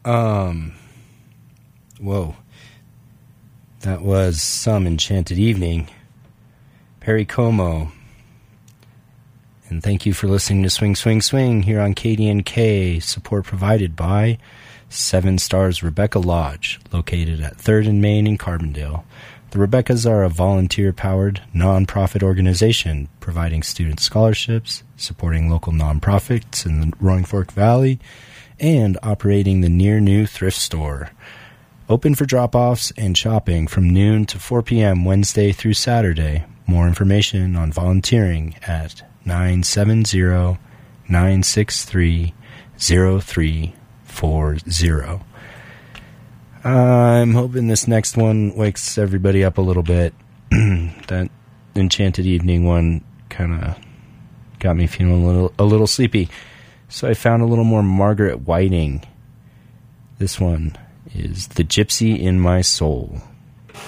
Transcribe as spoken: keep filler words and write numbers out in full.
Um, whoa. That was Some Enchanted Evening. Perry Como. And thank you for listening to Swing, Swing, Swing here on K D N K. Support provided by Seven Stars Rebecca Lodge, located at third and Main in Carbondale. The Rebeccas are a volunteer-powered, non-profit organization providing student scholarships, supporting local non-profits in the Roaring Fork Valley, and operating the near-new thrift store. Open for drop-offs and shopping from noon to four p.m. Wednesday through Saturday. More information on volunteering at nine seven zero, nine six three, zero three four zero. I'm hoping this next one wakes everybody up a little bit. That Enchanted Evening one kind of got me feeling a little, a little sleepy. So I found a little more Margaret Whiting. This one is The Gypsy in My Soul.